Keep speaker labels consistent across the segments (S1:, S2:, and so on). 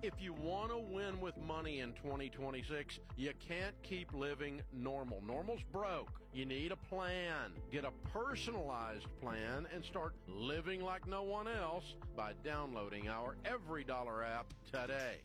S1: If you want to win with money in 2026, you can't keep living normal. Normal's broke. You need a plan. Get a personalized plan and start living like no one else by downloading our Every Dollar app today.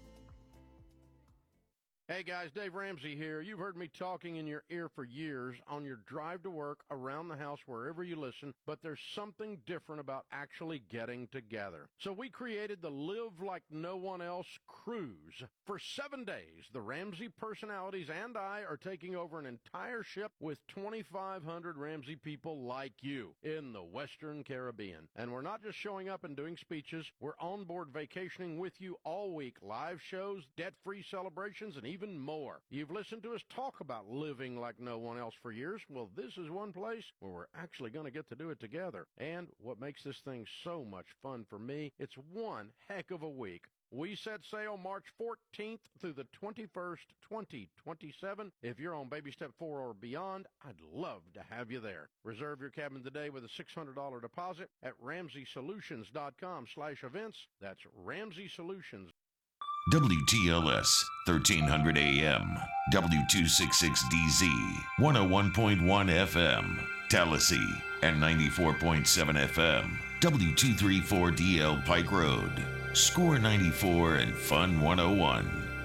S1: Hey guys, Dave Ramsey here. You've heard me talking in your ear for years on your drive to work, around the house, wherever you listen, but there's something different about actually getting together. So we created the Live Like No One Else Cruise. For 7 days, the Ramsey personalities and I are taking over an entire ship with 2,500 Ramsey people like you in the Western Caribbean. And we're not just showing up and doing speeches, we're on board vacationing with you all week. Live shows, debt-free celebrations, and even more. You've listened to us talk about living like no one else for years. Well, this is one place where we're actually going to get to do it together. And what makes this thing so much fun for me, it's one heck of a week. We set sail March 14th through the 21st, 2027. If you're on baby step 4 or beyond, I'd love to have you there. Reserve your cabin today with a $600 deposit at RamseySolutions.com/events. That's Ramsey Solutions.
S2: WTLS 1300 AM, W266DZ, 101.1 FM, Tallahassee, and 94.7 FM, W234DL Pike Road, Score 94 and Fun 101.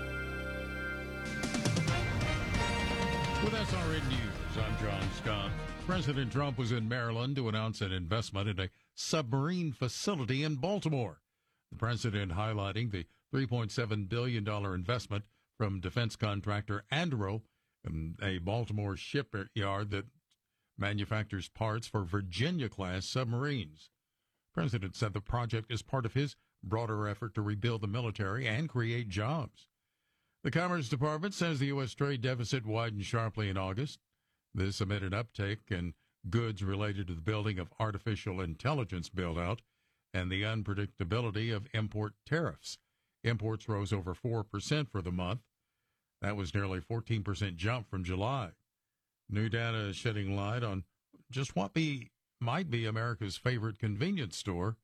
S3: With SRN News, I'm John Scott. President Trump was in Maryland to announce an investment in a submarine facility in Baltimore. The president highlighting the $3.7 billion investment from defense contractor Anduril in a Baltimore shipyard that manufactures parts for Virginia-class submarines. The president said the project is part of his broader effort to rebuild the military and create jobs. The Commerce Department says the U.S. trade deficit widened sharply in August. This amid an uptick in goods related to the building of artificial intelligence build-out and the unpredictability of import tariffs. Imports rose over 4% for the month. That was nearly a 14% jump from July. New data is shedding light on just what might be America's favorite convenience store.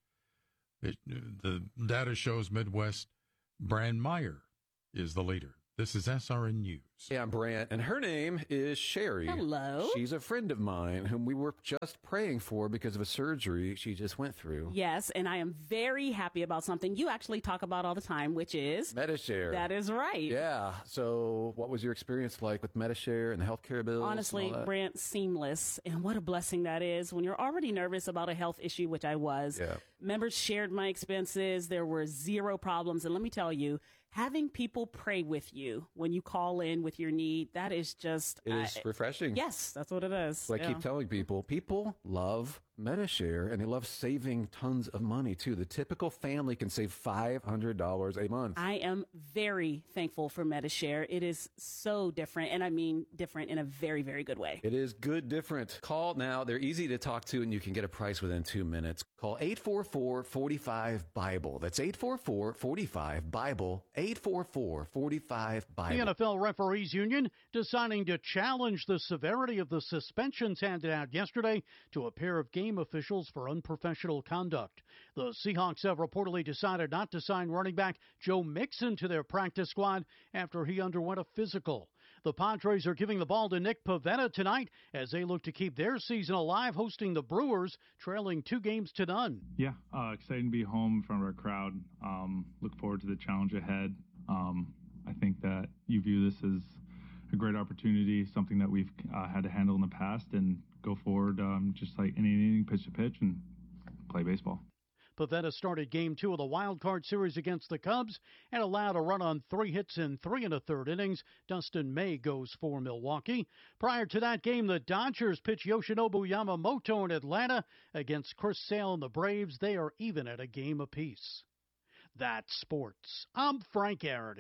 S3: The data shows Midwest brand Meijer is the leader. This is SRN News.
S4: Yeah, I'm Brant, and her name is Sherry.
S5: Hello.
S4: She's a friend of mine whom we were just praying for because of a surgery she just went through.
S5: Yes, and I am very happy about something you actually talk about all the time, which is
S4: Medi-Share.
S5: That is right.
S4: Yeah. So what was your experience like with Medi-Share and the healthcare bills?
S5: Honestly, Brant, seamless. And what a blessing that is when you're already nervous about a health issue, which I was.
S4: Yeah.
S5: Members shared my expenses. There were zero problems. And let me tell you, having people pray with you when you call in with your need, that is just...
S4: It is refreshing.
S5: Yes, that's what it is.
S4: So I keep telling people love Medi-Share, and they love saving tons of money, too. The typical family can save $500 a month.
S5: I am very thankful for Medi-Share. It is so different, and I mean different in a very, very good way.
S4: It is good different. Call now. They're easy to talk to, and you can get a price within 2 minutes. Call 844-45-BIBLE. That's 844-45-BIBLE. 844-45-BIBLE.
S6: The NFL Referees Union deciding to challenge the severity of the suspensions handed out yesterday to a pair of game officials for unprofessional conduct. The Seahawks have reportedly decided not to sign running back Joe Mixon to their practice squad after he underwent a physical. The Padres are giving the ball to Nick Pivetta tonight as they look to keep their season alive, hosting the Brewers, trailing 2-0.
S7: Yeah, excited to be home in front of our crowd. Look forward to the challenge ahead. I think that you view this as a great opportunity, something that we've had to handle in the past, and go forward just like any inning, pitch to pitch, and play baseball.
S6: Pivetta started Game 2 of the Wild Card Series against the Cubs and allowed a run on 3 hits in 3 1/3 innings. Dustin May goes for Milwaukee. Prior to that game, the Dodgers pitch Yoshinobu Yamamoto in Atlanta against Chris Sale and the Braves. They are even at a game apiece. That's sports. I'm Frank Arity.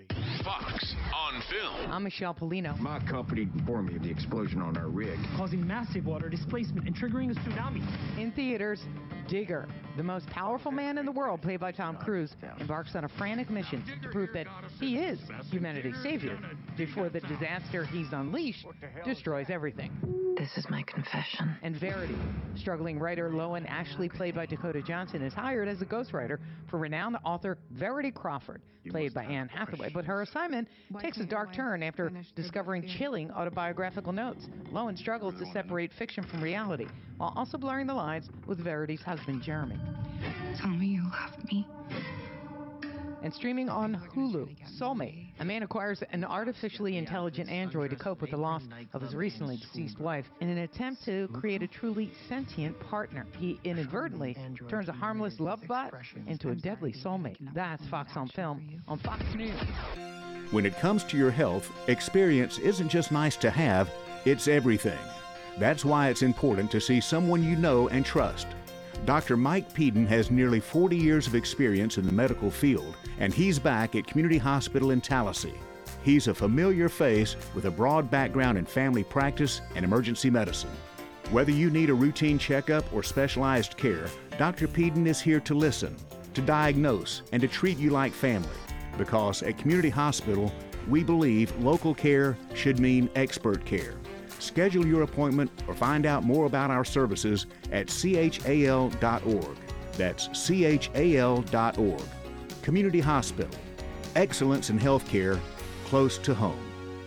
S8: Fox on Film.
S9: I'm Michelle Polino.
S10: My company informed me of the explosion on our rig,
S11: causing massive water displacement and triggering a tsunami.
S9: In theaters, Digger, the most powerful man in the world, played by Tom Cruise, embarks on a frantic mission to prove that he is humanity's savior before the disaster he's unleashed destroys everything.
S12: This is my confession.
S9: And Verity, struggling writer Loan Ashley, played by Dakota Johnson, is hired as a ghostwriter for renowned author Verity Crawford, played by Anne Hathaway. But her assignment takes a dark turn after discovering chilling autobiographical notes. Loan struggles to separate fiction from reality, while also blurring the lines with Verity's husband, Jeremy.
S12: Tell me you love me.
S9: And streaming on Hulu, Soulmate. A man acquires an artificially intelligent android to cope with the loss of his recently deceased wife in an attempt to create a truly sentient partner. He inadvertently turns a harmless love bot into a deadly soulmate. That's Fox on Film on Fox News.
S13: When it comes to your health, experience isn't just nice to have, it's everything. That's why it's important to see someone you know and trust. Dr. Mike Peden has nearly 40 years of experience in the medical field, and he's back at Community Hospital in Tallahassee. He's a familiar face with a broad background in family practice and emergency medicine. Whether you need a routine checkup or specialized care, Dr. Peden is here to listen, to diagnose, and to treat you like family. Because at Community Hospital, we believe local care should mean expert care. Schedule your appointment or find out more about our services at chal.org. That's chal.org. Community Hospital. Excellence in healthcare close to home.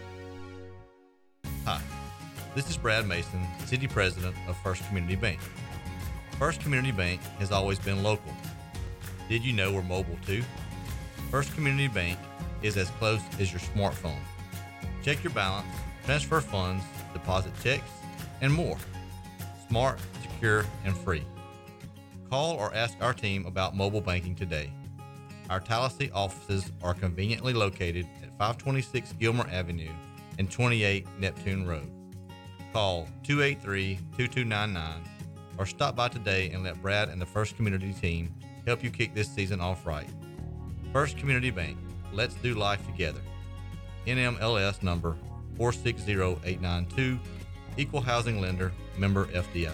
S14: Hi, this is Brad Mason, City President of First Community Bank. First Community Bank has always been local. Did you know we're mobile too? First Community Bank is as close as your smartphone. Check your balance, transfer funds, deposit checks, and more. Smart, secure, and free. Call or ask our team about mobile banking today. Our Tallahassee offices are conveniently located at 526 Gilmer Avenue and 28 Neptune Road. Call 283-2299 or stop by today and let Brad and the First Community team help you kick this season off right. First Community Bank, let's do life together. NMLS number 460892, Equal Housing Lender, member FDIC.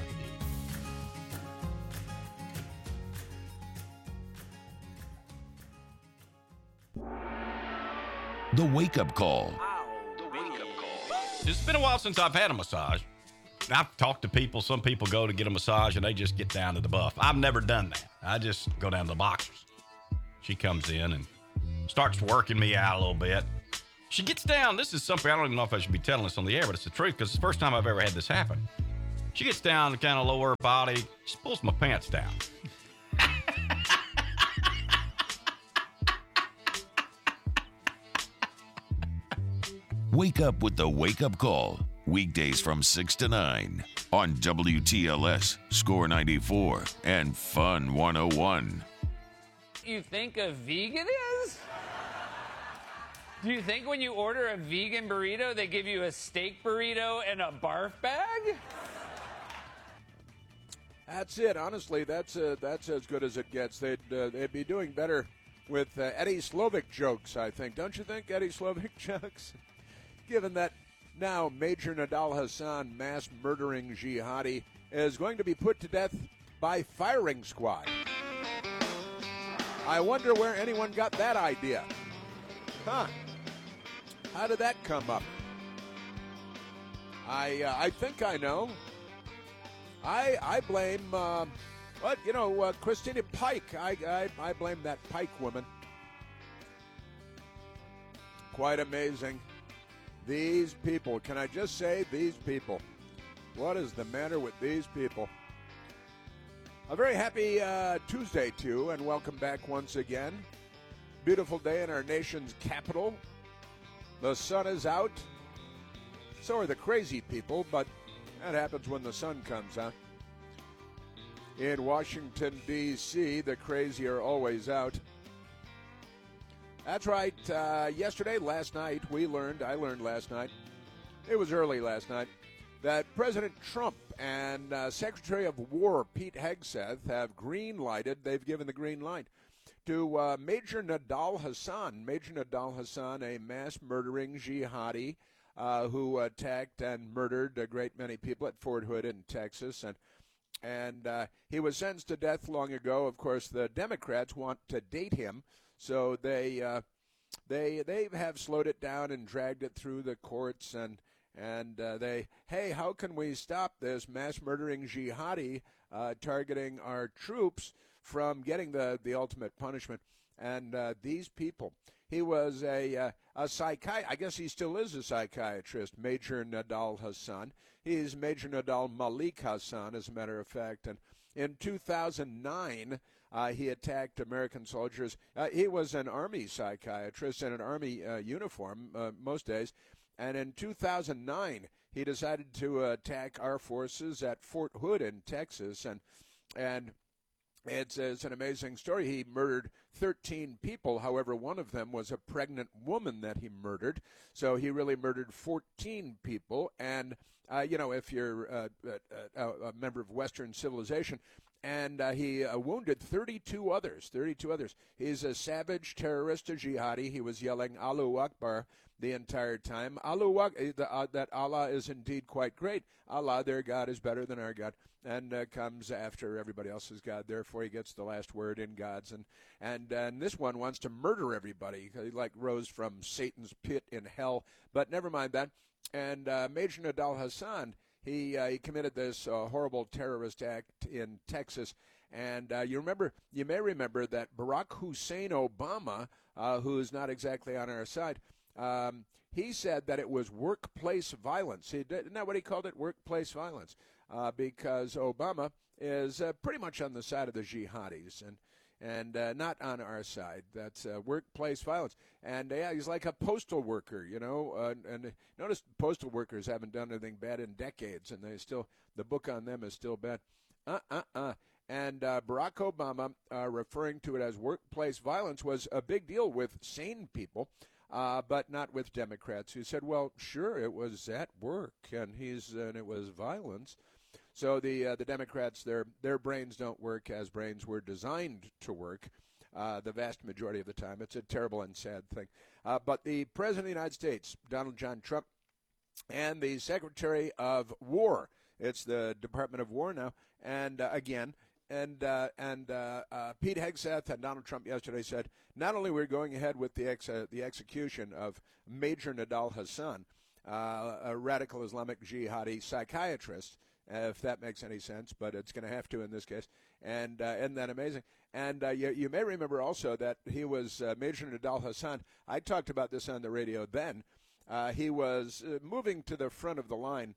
S2: The Wake Up Call.
S15: It's been a while since I've had a massage. I've talked to people. Some people go to get a massage and they just get down to the buff. I've never done that. I just go down to the boxers. She comes in and starts working me out a little bit. She gets down. This is something I don't even know if I should be telling this on the air, but it's the truth because it's the first time I've ever had this happen. She gets down to kind of lower body. She pulls my pants down.
S2: Wake up with the Wake Up Call. Weekdays from 6 to 9 on WTLS, Score 94, and Fun 101.
S16: You think a vegan is? Do you think when you order a vegan burrito, they give you a steak burrito and a barf bag?
S17: That's it. Honestly, that's as good as it gets. They'd be doing better with Eddie Slovik jokes, I think. Don't you think, Eddie Slovik jokes? Given that now Major Nadal Hassan, mass murdering jihadi, is going to be put to death by firing squad. I wonder where anyone got that idea. Huh. How did that come up? I think I know. I blame, Christina Pike. I blame that Pike woman. Quite amazing. These people, can I just say these people? What is the matter with these people? A very happy Tuesday, too, and welcome back once again. Beautiful day in our nation's capital. The sun is out. So are the crazy people, but that happens when the sun comes, huh? In Washington, D.C., the crazy are always out. That's right. Last night, I learned last night, it was early last night, that President Trump and Secretary of War Pete Hegseth have they've given the green light to Major Nadal Hassan. Major Nadal Hassan, a mass-murdering jihadi who attacked and murdered a great many people at Fort Hood in Texas. And he was sentenced to death long ago. Of course, the Democrats want to date him, so they have slowed it down and dragged it through the courts. And hey, how can we stop this mass-murdering jihadi targeting our troops from getting the ultimate punishment? And these people, he was a psychiatrist. I guess he still is a psychiatrist, Major Nadal Hassan. He's Major Nadal Malik Hassan, as a matter of fact. And in 2009, he attacked American soldiers. He was an Army psychiatrist in an Army uniform most days. And in 2009, he decided to attack our forces at Fort Hood in Texas. And it's an amazing story. He murdered 13 people. However, one of them was a pregnant woman that he murdered. So he really murdered 14 people. And, if you're a member of Western civilization, and he wounded 32 others. He's a savage terrorist, a jihadi. He was yelling Allahu Akbar the entire time. Allahu Akbar, that Allah is indeed quite great. Allah, their God, is better than our God, and comes after everybody else's God. Therefore, he gets the last word in God's. And this one wants to murder everybody. He rose from Satan's pit in hell. But never mind that. And Major Nadal Hassan, he committed this horrible terrorist act in Texas. And you may remember that Barack Hussein Obama, who is not exactly on our side, he said that it was workplace violence. Isn't that what he called it, workplace violence? Because Obama is pretty much on the side of the jihadis and not on our side. That's workplace violence. And he's like a postal worker, and notice postal workers haven't done anything bad in decades, and the book on them is still bad. And Barack Obama, referring to it as workplace violence, was a big deal with sane people, but not with Democrats, who said, well, sure, it was at work, and it was violence. So the Democrats, their brains don't work as brains were designed to work the vast majority of the time. It's a terrible and sad thing. But the President of the United States, Donald John Trump, and the Secretary of War, it's the Department of War now, and Pete Hegseth and Donald Trump yesterday said, not only we're going ahead with the execution of Major Nadal Hassan, a radical Islamic jihadi psychiatrist, if that makes any sense, but it's going to have to in this case. And isn't that amazing? And you may remember also that he was Major Nadal Hassan. I talked about this on the radio then. He was moving to the front of the line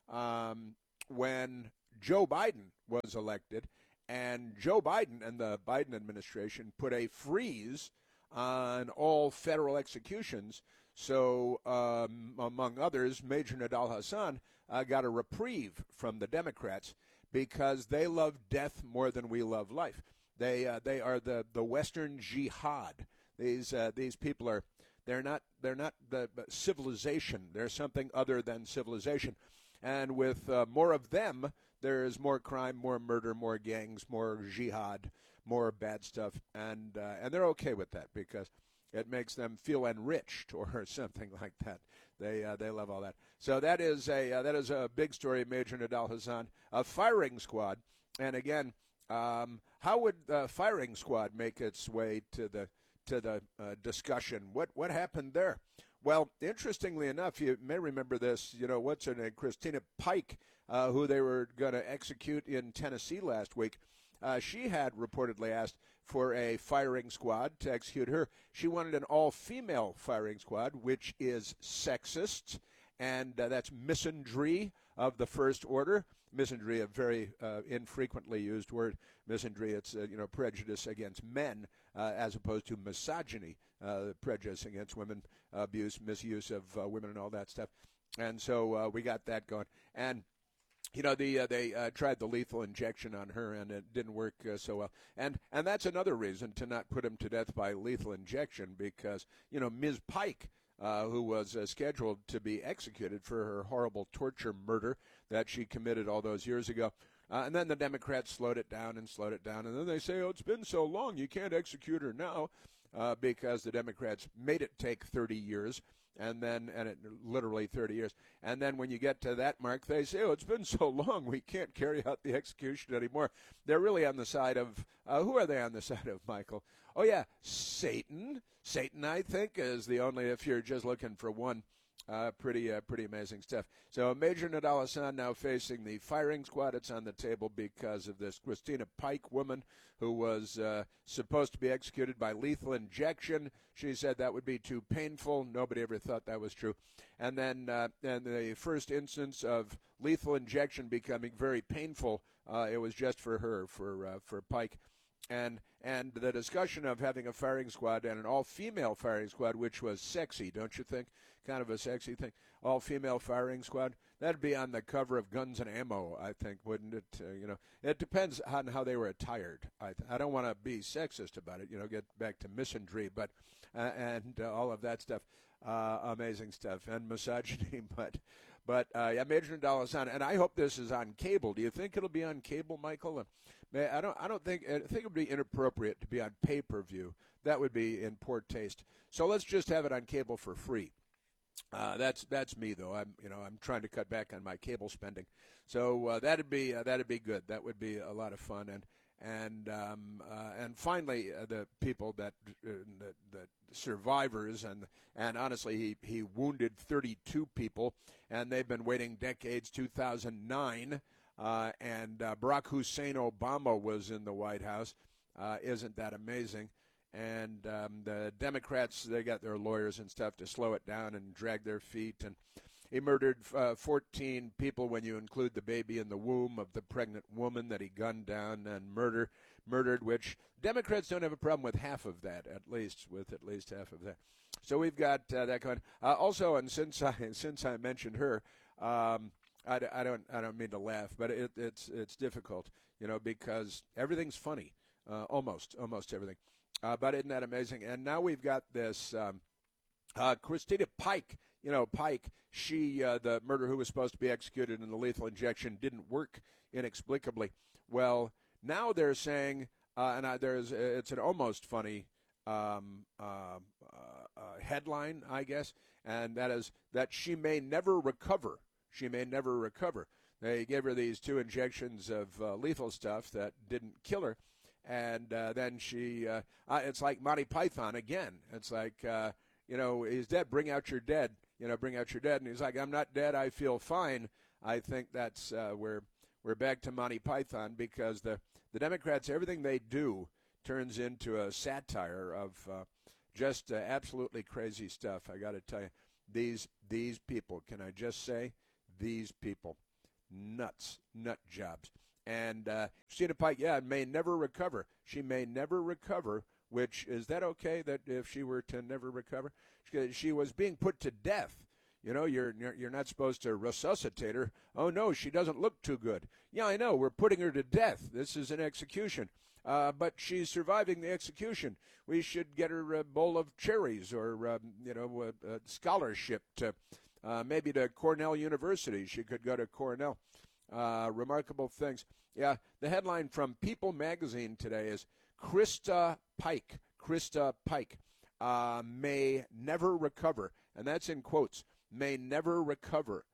S17: when Joe Biden was elected. And Joe Biden and the Biden administration put a freeze on all federal executions. So, among others, Major Nadal Hassan got a reprieve from the Democrats because they love death more than we love life. They are the Western jihad. These people are they're not the civilization. They're something other than civilization. And with more of them, there is more crime, more murder, more gangs, more jihad, more bad stuff, and they're okay with that because it makes them feel enriched or something like that. They love all that. So that is a big story. Major Nadal Hassan, a firing squad, and again, how would the firing squad make its way to the discussion? What happened there? Well, interestingly enough, you may remember this. What's her name? Christina Pike, who they were going to execute in Tennessee last week. She had reportedly asked for a firing squad to execute her. She wanted an all-female firing squad, which is sexist, and that's misandry of the first order. Misandry, a very infrequently used word. Misandry, it's prejudice against men as opposed to misogyny, prejudice against women, abuse, misuse of women, and all that stuff. And so we got that going. And they tried the lethal injection on her, and it didn't work so well. And that's another reason to not put him to death by lethal injection because, Ms. Pike, who was scheduled to be executed for her horrible torture murder that she committed all those years ago, And then the Democrats slowed it down. And then they say, oh, it's been so long, you can't execute her now, because the Democrats made it take 30 years. And it literally 30 years. And then when you get to that mark, they say, oh, it's been so long, we can't carry out the execution anymore. They're really on the side of, who are they on the side of, Michael? Oh, yeah, Satan. Satan, I think, is the only, if you're just looking for one. Pretty amazing stuff. So Major Nidal Hasan now facing the firing squad. It's on the table because of this Christina Pike woman who was supposed to be executed by lethal injection. She said that would be too painful. Nobody ever thought that was true. And then the first instance of lethal injection becoming very painful, it was just for her, for Pike. And the discussion of having a firing squad and an all-female firing squad, which was sexy, don't you think? Kind of a sexy thing. All-female firing squad. That'd be on the cover of Guns and Ammo, I think, wouldn't it? It depends on how they were attired. I don't want to be sexist about it, get back to misandry, but and all of that stuff. Amazing stuff. And misogyny, But Major Nidal Hasan, and I hope this is on cable. Do you think it'll be on cable, Michael? I think it would be inappropriate to be on pay-per-view. That would be in poor taste. So let's just have it on cable for free. That's me though. I'm trying to cut back on my cable spending. So that'd be good. That would be a lot of fun. And finally, the people that survivors and honestly, he wounded 32 people, and they've been waiting decades. 2009, and Barack Hussein Obama was in the White House. Isn't that amazing? And the Democrats, they got their lawyers and stuff to slow it down and drag their feet. And he murdered 14 people when you include the baby in the womb of the pregnant woman that he gunned down and murdered, which Democrats don't have a problem with half of that, at least half of that. So we've got that going. Also, and since I mentioned her, I don't mean to laugh, but it's difficult, because everything's funny, almost everything. But isn't that amazing? And now we've got this Christina Pike. Pike, she, the murderer who was supposed to be executed in the lethal injection, didn't work inexplicably. Well, now they're saying, it's an almost funny headline, I guess, and that is that she may never recover. She may never recover. They gave her these 2 injections of lethal stuff that didn't kill her. And then she, it's like Monty Python again. It's like, he's dead, bring out your dead. Bring out your dead. And he's like, I'm not dead, I feel fine. I think that's we're back to Monty Python, because the Democrats, everything they do turns into a satire of just absolutely crazy stuff. I got to tell you, these people, can I just say, these people, nut jobs. And Christina Pike, may never recover. She may never recover, which, is that okay, that if she were to never recover? She was being put to death. You're not supposed to resuscitate her. Oh, no, she doesn't look too good. Yeah, I know, we're putting her to death. This is an execution. But she's surviving the execution. We should get her a bowl of cherries or, a scholarship to maybe to Cornell University. She could go to Cornell. Remarkable things. Yeah, the headline from People magazine today is Christa Pike may never recover, and that's in quotes, may never recover.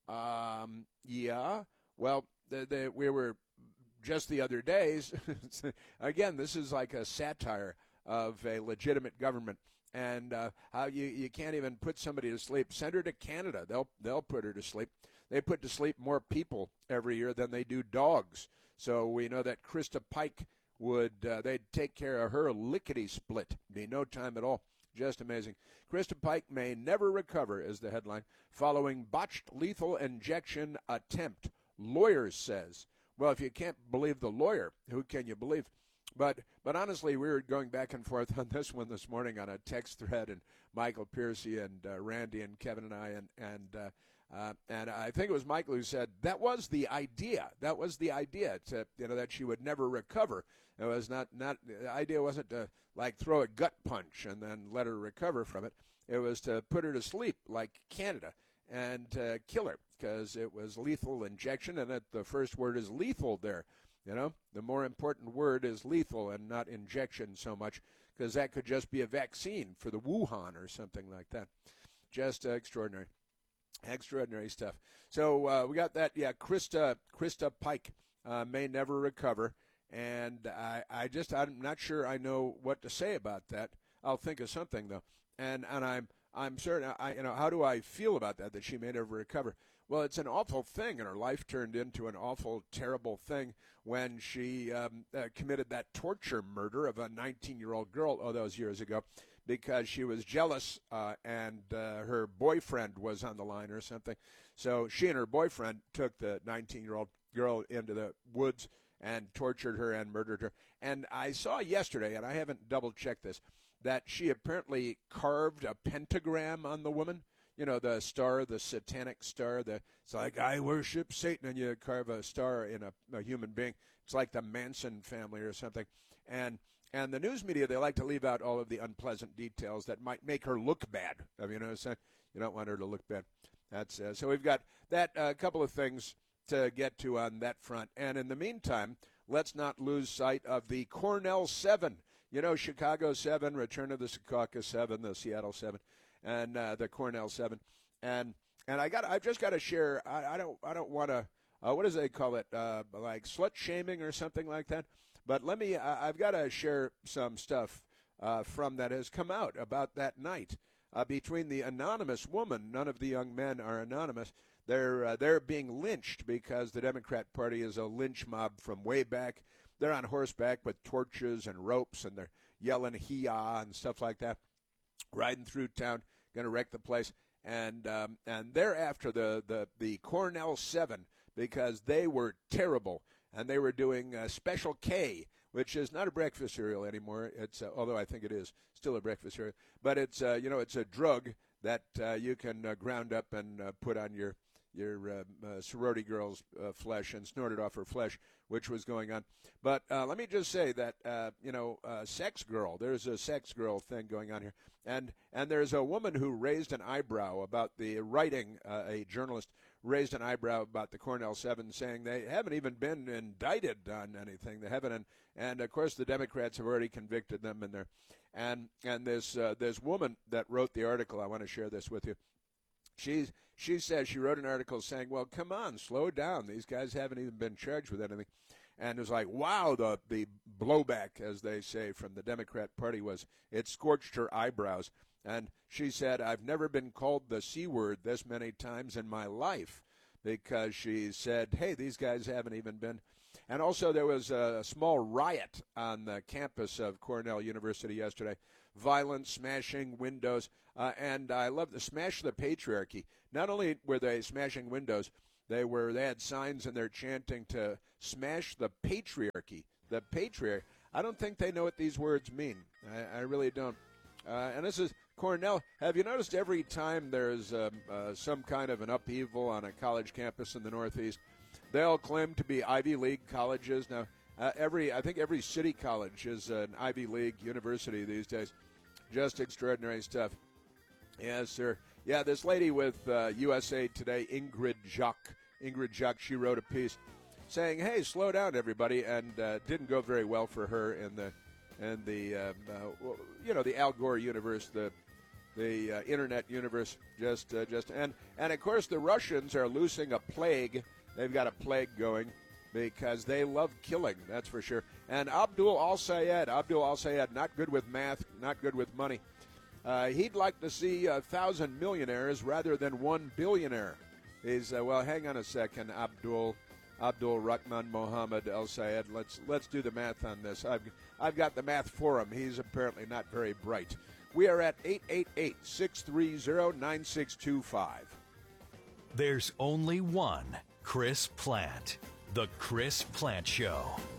S17: Yeah, well, we were just the other days, again, this is like a satire of a legitimate government, and how you can't even put somebody to sleep. Send her to Canada. They'll put her to sleep. They put to sleep more people every year than they do dogs. So we know that Christa Pike they'd take care of her lickety-split. Be no time at all. Just amazing. Christa Pike may never recover is the headline. Following botched lethal injection attempt, lawyers says. Well, if you can't believe the lawyer, who can you believe? But honestly, we were going back and forth on this one this morning on a text thread, and Michael Piercy and Randy and Kevin and I, and I think it was Michael who said that was the idea. That was the idea, that she would never recover. It was not the idea wasn't to like throw a gut punch and then let her recover from it. It was to put her to sleep like Canada. and kill her because it was lethal injection, and the first word is lethal there. You know, the more important word is lethal and not injection so much, because that could just be a vaccine for the Wuhan or something like that. Just extraordinary. Extraordinary stuff. So we got that. Yeah, Krista Pike may never recover. And I'm not sure I know what to say about that. I'll think of something, though. And I'm certain, how do I feel about that she may never recover? Well, it's an awful thing, and her life turned into an awful, terrible thing when she committed that torture murder of a 19-year-old girl, that was years ago, because she was jealous and her boyfriend was on the line or something. So she and her boyfriend took the 19-year-old girl into the woods and tortured her and murdered her. And I saw yesterday, and I haven't double-checked this, that she apparently carved a pentagram on the woman. You know, the star, the satanic star. It's like, I worship Satan, and you carve a star in a human being. It's like the Manson family or something. And the news media, they like to leave out all of the unpleasant details that might make her look bad. I mean, you don't want her to look bad. That's so we've got that couple of things to get to on that front. And in the meantime, let's not lose sight of the Cornell 7. You know, Chicago 7, Return of the Secaucus 7, the Seattle 7, and the Cornell 7. And I've just got to share. I don't want to. What does they call it? Like slut shaming or something like that. But I've got to share some stuff from that has come out about that night between the anonymous woman. None of the young men are anonymous. They're being lynched because the Democrat Party is a lynch mob from way back. They're on horseback with torches and ropes, and they're yelling "hee-ah" and stuff like that, riding through town, going to wreck the place. And they're after the Cornell 7 because they were terrible, and they were doing Special K, which is not a breakfast cereal anymore. It's although I think it is still a breakfast cereal, but it's it's a drug that you can ground up and put on your sorority girl's flesh and snort it off her flesh, which was going on. But let me just say that, sex girl, there's a sex girl thing going on here. And there's a woman who raised an eyebrow about the writing, a journalist raised an eyebrow about the Cornell 7, saying they haven't even been indicted on anything. They haven't, and of course the Democrats have already convicted them in there. And this woman that wrote the article, I want to share this with you. She says she wrote an article saying, well, come on, slow down. These guys haven't even been charged with anything. And it was like, wow, the blowback, as they say, from the Democrat Party it scorched her eyebrows. And she said, I've never been called the C word this many times in my life, because she said, hey, these guys haven't even been. And also there was a small riot on the campus of Cornell University yesterday. Violence, smashing windows, and I love the smash the patriarchy. Not only were they smashing windows, they had signs and they're chanting to smash the patriarchy. The patriarch. I don't think they know what these words mean. I really don't. And this is Cornell. Have you noticed every time there's some kind of an upheaval on a college campus in the Northeast, they'll claim to be Ivy League colleges now. I think every city college is an Ivy League university these days. Just extraordinary stuff. Yes, sir. Yeah, this lady with USA Today, Ingrid Jacques, she wrote a piece saying, "Hey, slow down, everybody," and didn't go very well for her in the Al Gore universe, the internet universe. And of course the Russians are loosing a plague. They've got a plague going, because they love killing, that's for sure. And Abdul al-Sayed, not good with math, not good with money. He'd like to see 1,000 millionaires rather than 1 billionaire. He's, hang on a second, Abdul Rahman Mohammed al-Sayed. Let's do the math on this. I've got the math for him. He's apparently not very bright. We are at 888-630-9625.
S18: There's only one Chris Plant. The Chris Plant Show.